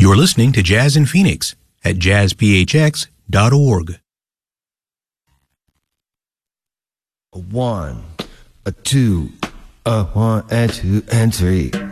You're listening to Jazz in Phoenix at jazzphx.org. A one, a two, a one and two and three.